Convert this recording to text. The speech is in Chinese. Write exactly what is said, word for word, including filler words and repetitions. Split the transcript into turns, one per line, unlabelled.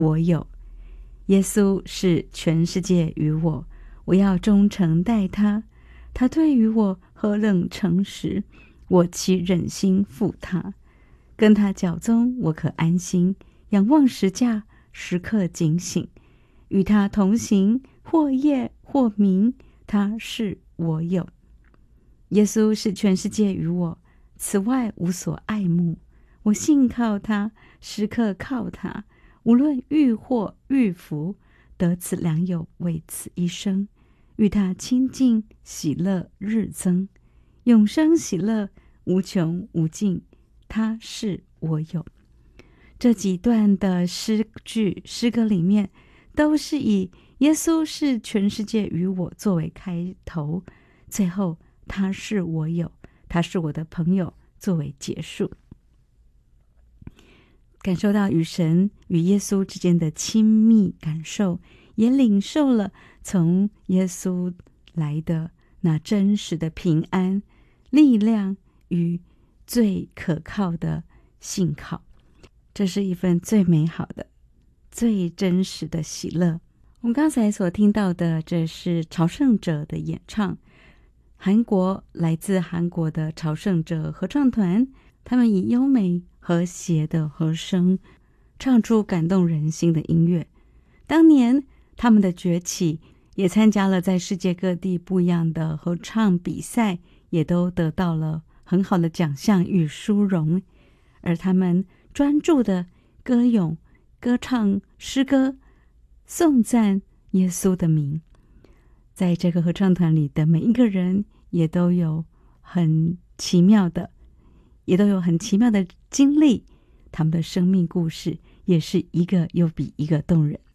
我有。耶稣是全世界于我，我要忠诚待他。他对于我何等诚实，我岂忍心负他？跟他脚踪，我可安心。仰望石架，时刻警醒。与他同行，或夜或明，他是我有。耶稣是全世界于我，此外无所爱慕。我信靠他，时刻靠他，无论遇祸遇福，得此良友，为此一生。与他亲近，喜乐日增，永生喜乐无穷无尽，他是我有。这几段的诗句诗歌里面，都是以耶稣是全世界于我作为开头，最后他是我有，他是我的朋友作为结束。感受到与神与耶稣之间的亲密感受，也领受了从耶稣来的那真实的平安、力量与最可靠的信靠。这是一份最美好的、最真实的喜乐。我们刚才所听到的，这是朝圣者的演唱。韩国来自韩国的朝圣者合唱团，他们以优美和谐的和声唱出感动人心的音乐。当年他们的崛起，也参加了在世界各地不一样的合唱比赛，也都得到了很好的奖项与殊荣。而他们专注的歌咏、歌唱诗歌，颂赞耶稣的名。在这个合唱团里的每一个人，也都有很奇妙的也都有很奇妙的经历，他们的生命故事也是一个又比一个动人。